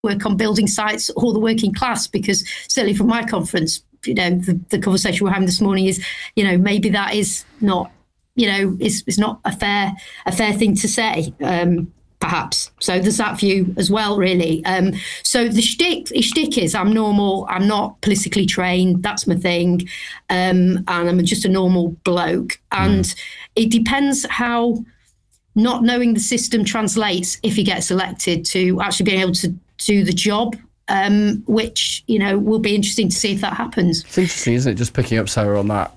work on building sites or the working class, because certainly from my conference, the conversation we're having this morning is, maybe that is not, is not a fair thing to say, perhaps. So there's that view as well, really. So the shtick is I'm normal, I'm not politically trained, that's my thing, and I'm just a normal bloke. And it depends how not knowing the system translates if he gets elected to actually being able to do the job, which, will be interesting to see if that happens. It's interesting, isn't it? Just picking up, Sarah, on that.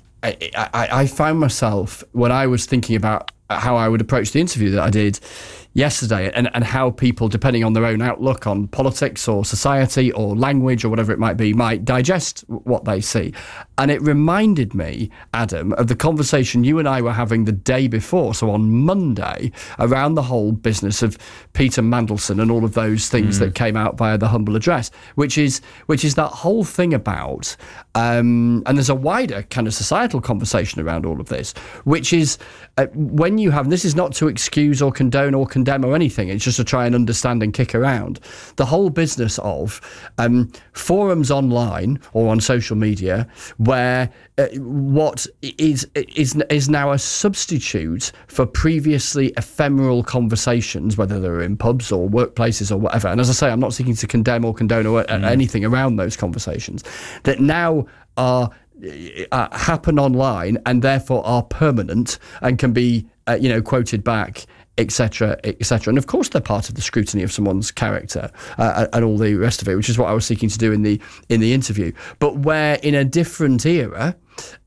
I found myself, when I was thinking about how I would approach the interview that I did yesterday, and how people, depending on their own outlook on politics or society or language or whatever it might be, might digest what they see. And it reminded me, Adam, of the conversation you and I were having the day before, so on Monday, around the whole business of Peter Mandelson and all of those things that came out via the Humble Address, which is that whole thing about, and there's a wider kind of societal conversation around all of this, which is when you have, and this is not to excuse or condone or condemn or anything, it's just to try and understand and kick around the whole business of forums online or on social media where what is now a substitute for previously ephemeral conversations, whether they're in pubs or workplaces or whatever. And as I say, I'm not seeking to condemn or condone or anything around those conversations that now are happen online and therefore are permanent and can be quoted back, etc., etc. And of course they're part of the scrutiny of someone's character and all the rest of it, which is what I was seeking to do in the interview. But where in a different era,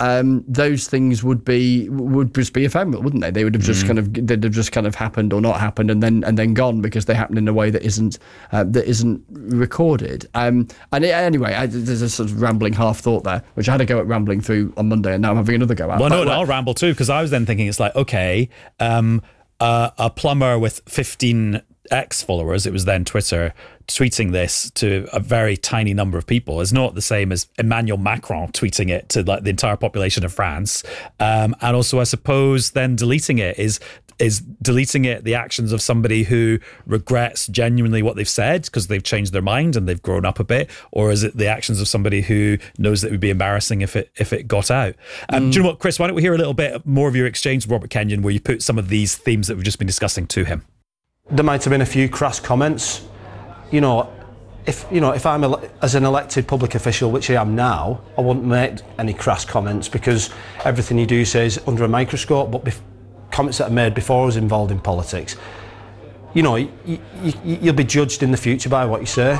those things would just be ephemeral, wouldn't they? They would have just they'd have just kind of happened or not happened and then gone because they happened in a way that isn't recorded. Anyway, there's a sort of rambling half thought there, which I had a go at rambling through on Monday, and now I'm having another go at. Well, no, I'll ramble too, because I was then thinking it's like, okay, a plumber with 15x followers, it was then Twitter, tweeting this to a very tiny number of people is not the same as Emmanuel Macron tweeting it to like the entire population of France. And also, I suppose, then deleting it is deleting it the actions of somebody who regrets genuinely what they've said because they've changed their mind and they've grown up a bit, or is it the actions of somebody who knows that it would be embarrassing if it got out? Do you know what, Chris, why don't we hear a little bit more of your exchange with Robert Kenyon where you put some of these themes that we've just been discussing to him? There might have been a few crass comments. If I'm as an elected public official, which I am now, I wouldn't make any crass comments because everything you do say is under a microscope. But comments that are made before I was involved in politics, you'll be judged in the future by what you say.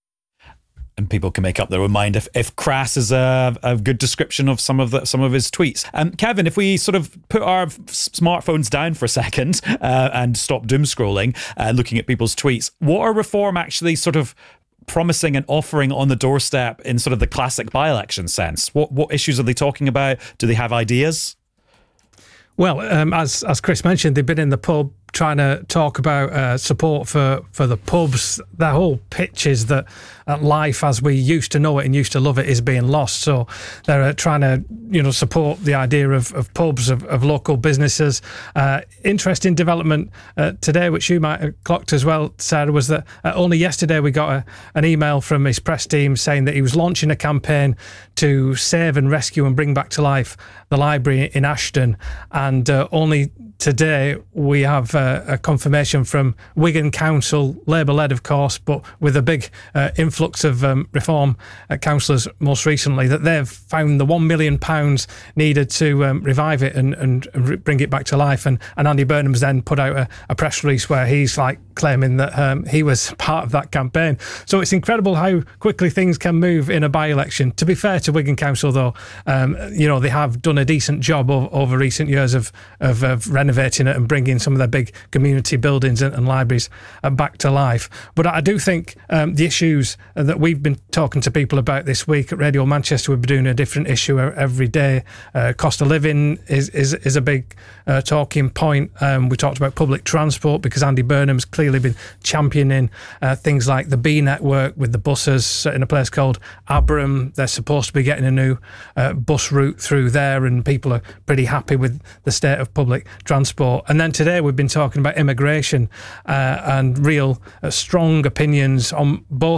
And people can make up their own mind if crass is a good description of some of his tweets. Kevin, if we sort of put our smartphones down for a second and stop doom scrolling, looking at people's tweets, what are Reform actually sort of promising and offering on the doorstep in sort of the classic by-election sense? What issues are they talking about? Do they have ideas? Well, as Chris mentioned, they've been in the pub trying to talk about support for the pubs. Their whole pitch is that life as we used to know it and used to love it is being lost. So they're trying to, support the idea of pubs, of local businesses. Interesting development today, which you might have clocked as well, Sarah, was that only yesterday we got an email from his press team saying that he was launching a campaign to save and rescue and bring back to life the library in Ashton. And only today we have a confirmation from Wigan Council, Labour-led of course, but with a big influx of Reform councillors most recently, that they've found the £1 million needed to revive it and bring it back to life. And Andy Burnham's then put out a press release where he's like claiming that he was part of that campaign. So it's incredible how quickly things can move in a by-election. To be fair to Wigan Council though, they have done a decent job over recent years of renovating it and bringing some of their big community buildings and libraries back to life. But I do think the issues that we've been talking to people about this week at Radio Manchester, we've been doing a different issue every day. Cost of living is a big talking point. We talked about public transport because Andy Burnham's clearly been championing things like the B network with the buses in a place called Abram. They're supposed to be getting a new bus route through there, and people are pretty happy with the state of public transport. And then today we've been talking about immigration and real strong opinions on both